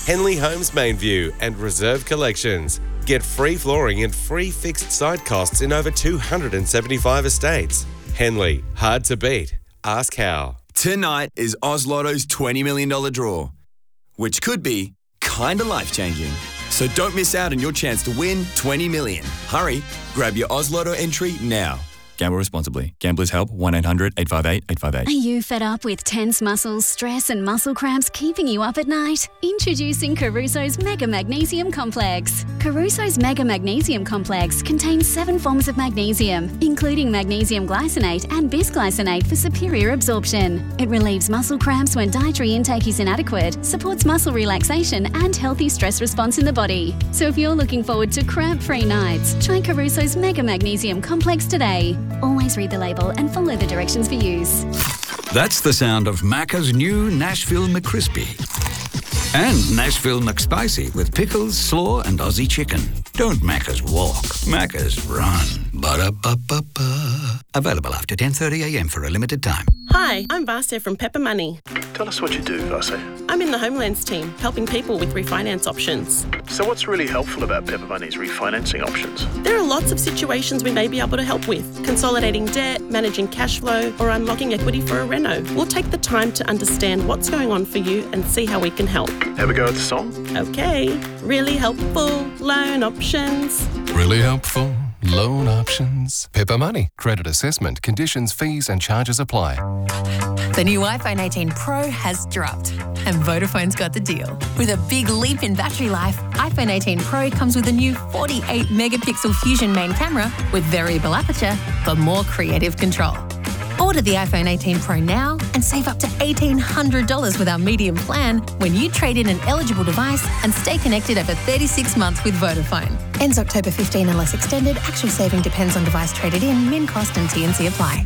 Henley Homes Mainview and Reserve Collections. Get free flooring and free fixed site costs in over 275 estates. Henley, hard to beat. Ask how. Tonight is Oz Lotto's $20 million draw, which could be kinda life-changing. So don't miss out on your chance to win $20 million. Hurry, grab your Oz Lotto entry now. Gamble responsibly. Gamblers Help, 1-800-858-858. Are you fed up with tense muscles, stress and muscle cramps keeping you up at night? Introducing Caruso's Mega Magnesium Complex. Caruso's Mega Magnesium Complex contains 7 forms of magnesium, including magnesium glycinate and bisglycinate for superior absorption. It relieves muscle cramps when dietary intake is inadequate, supports muscle relaxation and healthy stress response in the body. So if you're looking forward to cramp-free nights, try Caruso's Mega Magnesium Complex today. Always read the label and follow the directions for use. That's the sound of Macca's new Nashville McCrispy. And Nashville McSpicy with pickles, slaw and Aussie chicken. Don't Macca's walk, Macca's run. Ba-da-ba-ba-ba. Available after 10:30am for a limited time. Hi, I'm Vasya from Pepper Money. Tell us what you do, Vasya. I'm in the Homelands team, helping people with refinance options. So what's really helpful about Pepper Money's refinancing options? There are lots of situations we may be able to help with. Consolidating debt, managing cash flow, or unlocking equity for a reno. We'll take the time to understand what's going on for you and see how we can help. Have a go at the song? Okay. Really helpful loan options. Really helpful loan options. Pepper Money. Credit assessment, conditions, fees and charges apply. The new iPhone 18 Pro has dropped, and Vodafone's got the deal. With a big leap in battery life, iPhone 18 Pro comes with a new 48-megapixel Fusion main camera with variable aperture for more creative control. Order the iPhone 18 Pro now and save up to $1,800 with our medium plan when you trade in an eligible device and stay connected over 36 months with Vodafone. Ends October 15 unless extended. Actual saving depends on device traded in. Min cost and T&C apply.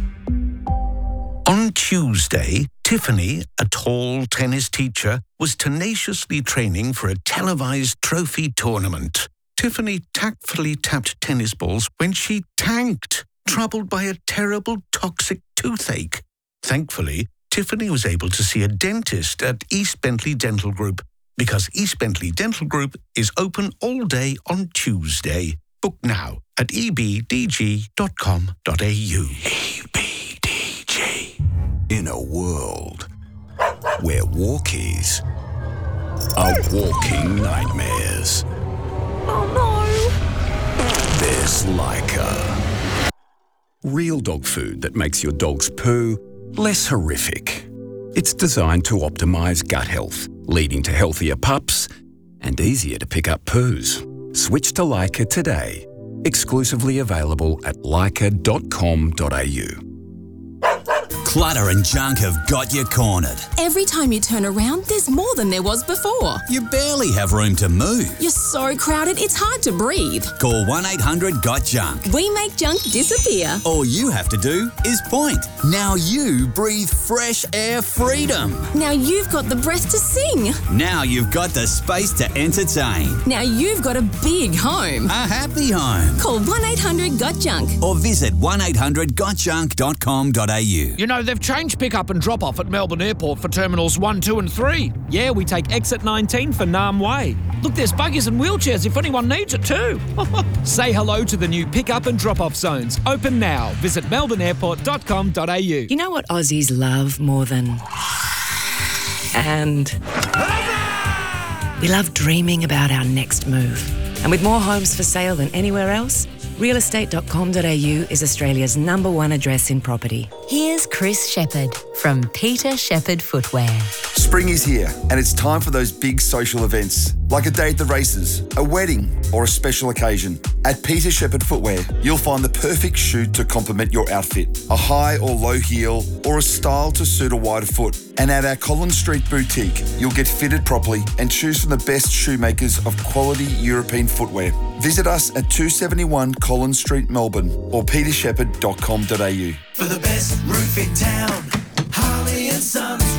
On Tuesday, Tiffany, a tall tennis teacher, was tenaciously training for a televised trophy tournament. Tiffany tactfully tapped tennis balls when she tanked, troubled by a terrible toxic toothache. Thankfully, Tiffany was able to see a dentist at East Bentley Dental Group because East Bentley Dental Group is open all day on Tuesday. Book now at ebdg.com.au. EBDG. In a world where walkies are walking nightmares. Oh no! There's Leica. Real dog food that makes your dog's poo less horrific. It's designed to optimize gut health, leading to healthier pups and easier to pick up poos. Switch to Leica today. Exclusively available at leica.com.au. Clutter and junk have got you cornered. Every time you turn around, there's more than there was before. You barely have room to move. You're so crowded, it's hard to breathe. Call 1-800-GOT-JUNK. We make junk disappear. All you have to do is point. Now you breathe fresh air freedom. Now you've got the breath to sing. Now you've got the space to entertain. Now you've got a big home. A happy home. Call 1-800-GOT-JUNK. Or visit 1-800-GOTJUNK.com.au. You know, they've changed pick-up and drop-off at Melbourne Airport for Terminals 1, 2 and 3. Yeah, we take exit 19 for Nam Way. Look, there's buggies and wheelchairs if anyone needs it too. Say hello to the new pick-up and drop-off zones. Open now. Visit melbourneairport.com.au. You know what Aussies love more than... And... We love dreaming about our next move. And with more homes for sale than anywhere else, realestate.com.au is Australia's #1 address in property. Here's Chris Shepherd from Peter Shepherd Footwear. Spring is here and it's time for those big social events, like a day at the races, a wedding or a special occasion. At Peter Shepherd Footwear, you'll find the perfect shoe to complement your outfit, a high or low heel or a style to suit a wider foot. And at our Collins Street boutique, you'll get fitted properly and choose from the best shoemakers of quality European footwear. Visit us at 271 Collins Street, Melbourne or petershepherd.com.au. For the best roof in town, Harley and Sons won't let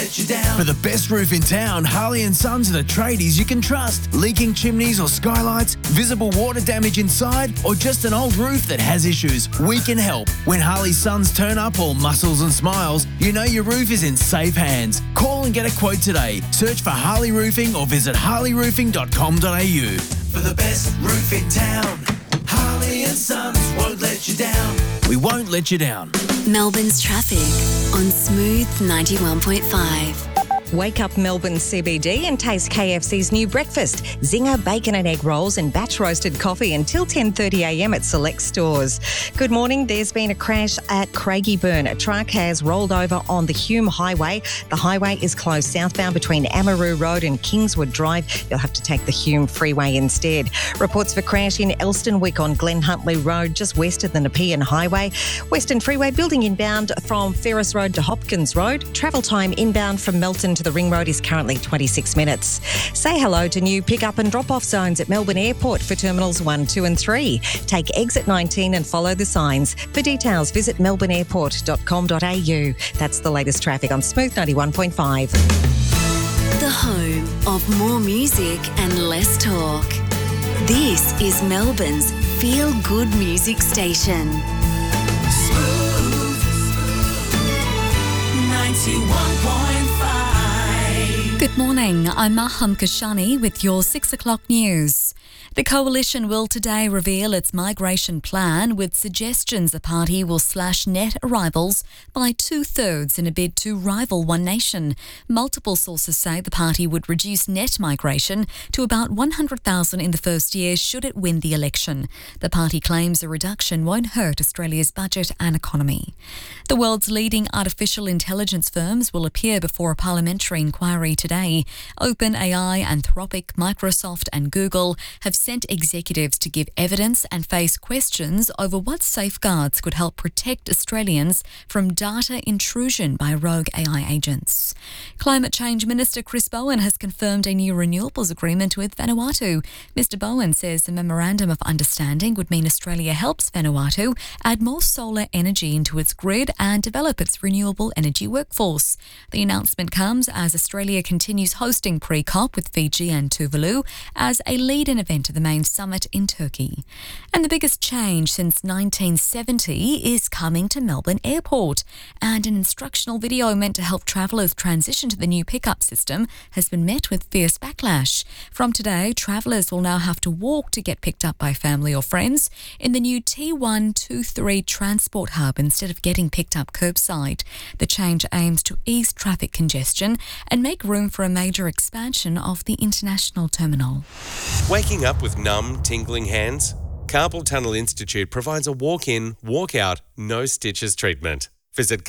let you down. For the best roof in town, Harley & Sons are the tradies you can trust. Leaking chimneys or skylights, visible water damage inside, or just an old roof that has issues, we can help. When Harley & Sons turn up all muscles and smiles, you know your roof is in safe hands. Call and get a quote today. Search for Harley Roofing or visit harleyroofing.com.au. For the best roof in town, Harley & Sons won't let you down. We won't let you down. Melbourne's traffic on Smooth 91.5. Wake up Melbourne CBD and taste KFC's new breakfast, Zinger bacon and egg rolls and batch roasted coffee until 10:30am at select stores. Good morning. There's been a crash at Craigieburn. A truck has rolled over on the Hume Highway. The highway is closed southbound between Amaroo Road and Kingswood Drive. You'll have to take the Hume Freeway instead. Reports of a crash in Elstonwick on Glen Huntley Road, just west of the Nepean Highway. Western Freeway building inbound from Ferris Road to Hopkins Road. Travel time inbound from Melton to the Ring Road is currently 26 minutes. Say hello to new pick-up and drop-off zones at Melbourne Airport for Terminals 1, 2 and 3. Take exit 19 and follow the signs. For details, visit melbourneairport.com.au. That's the latest traffic on Smooth 91.5. The home of more music and less talk. This is Melbourne's feel-good music station. Smooth 91.5. Good morning, I'm Maham Kashani with your 6 o'clock news. The Coalition will today reveal its migration plan with suggestions the party will slash net arrivals by 2/3 in a bid to rival One Nation. Multiple sources say the party would reduce net migration to about 100,000 in the first year should it win the election. The party claims a reduction won't hurt Australia's budget and economy. The world's leading artificial intelligence firms will appear before a parliamentary inquiry today. OpenAI, Anthropic, Microsoft and Google have sent executives to give evidence and face questions over what safeguards could help protect Australians from data intrusion by rogue AI agents. Climate Change Minister Chris Bowen has confirmed a new renewables agreement with Vanuatu. Mr Bowen says the Memorandum of Understanding would mean Australia helps Vanuatu add more solar energy into its grid and develop its renewable energy workforce. The announcement comes as Australia continues hosting pre-COP with Fiji and Tuvalu as a lead-in event to the main summit in Turkey. And the biggest change since 1970 is coming to Melbourne Airport. And an instructional video meant to help travellers transition to the new pickup system has been met with fierce backlash. From today, travellers will now have to walk to get picked up by family or friends in the new T123 transport hub instead of getting picked up curbside. The change aims to ease traffic congestion and make room for a major expansion of the international terminal. Waking up with numb, tingling hands? Carpal Tunnel Institute provides a walk-in, walk-out, no stitches treatment. Visit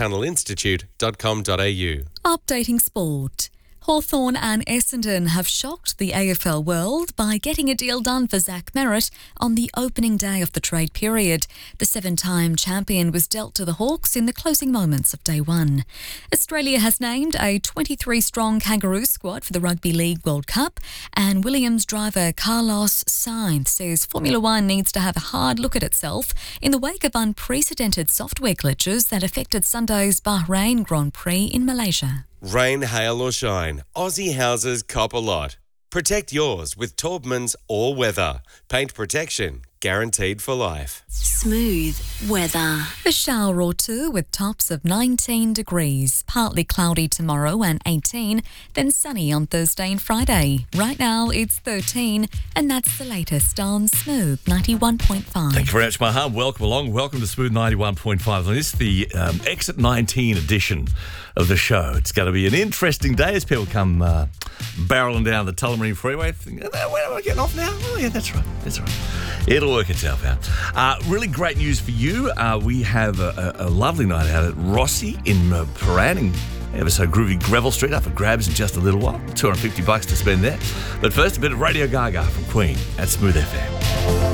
carpaltunnelinstitute.com.au. Updating sport. Hawthorn and Essendon have shocked the AFL world by getting a deal done for Zach Merritt on the opening day of the trade period. The 7-time champion was dealt to the Hawks in the closing moments of day one. Australia has named a 23-strong Kangaroo squad for the Rugby League World Cup, and Williams driver Carlos Sainz says Formula One needs to have a hard look at itself in the wake of unprecedented software glitches that affected Sunday's Bahrain Grand Prix in Malaysia. Rain, hail or shine, Aussie houses cop a lot. Protect yours with Taubman's All Weather. Paint protection guaranteed for life. Smooth weather. A shower or two with tops of 19 degrees. Partly cloudy tomorrow and 18, then sunny on Thursday and Friday. Right now it's 13, and that's the latest on Smooth 91.5. Thank you very much, Maham. Welcome along. Welcome to Smooth 91.5. This is the Exit 19 edition of the show. It's going to be an interesting day as people come barreling down the Tullamarine Freeway. Where am I getting off now? Oh, yeah, that's right. That's right. It'll work itself out. Really great news for you. We have a lovely night out at Rossi in Paran, ever so groovy Greville Street, up for grabs in just a little while. $250 to spend there. But first, a bit of Radio Gaga from Queen at Smooth FM.